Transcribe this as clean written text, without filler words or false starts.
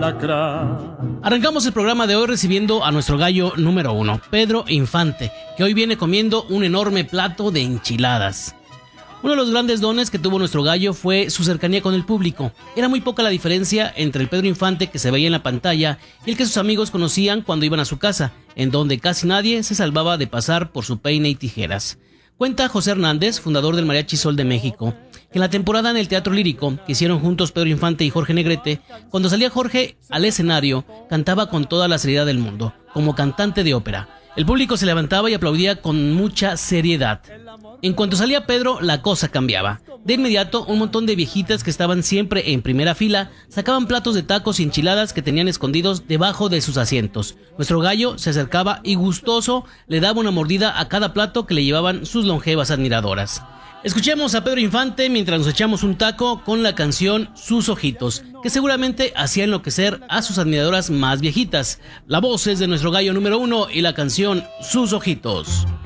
alacrán. Arrancamos el programa de hoy recibiendo a nuestro gallo número 1, Pedro Infante, que hoy viene comiendo un enorme plato de enchiladas. Uno de los grandes dones que tuvo nuestro gallo fue su cercanía con el público. Era muy poca la diferencia entre el Pedro Infante que se veía en la pantalla y el que sus amigos conocían cuando iban a su casa, en donde casi nadie se salvaba de pasar por su peine y tijeras. Cuenta José Hernández, fundador del Mariachi Sol de México, que en la temporada en el Teatro Lírico que hicieron juntos Pedro Infante y Jorge Negrete, cuando salía Jorge al escenario, cantaba con toda la seriedad del mundo, como cantante de ópera. El público se levantaba y aplaudía con mucha seriedad. En cuanto salía Pedro, la cosa cambiaba. De inmediato, un montón de viejitas que estaban siempre en primera fila sacaban platos de tacos y enchiladas que tenían escondidos debajo de sus asientos. Nuestro gallo se acercaba y gustoso le daba una mordida a cada plato que le llevaban sus longevas admiradoras. Escuchemos a Pedro Infante mientras nos echamos un taco con la canción Sus Ojitos, que seguramente hacía enloquecer a sus admiradoras más viejitas. La voz es de nuestro gallo número 1 y la canción Sus Ojitos.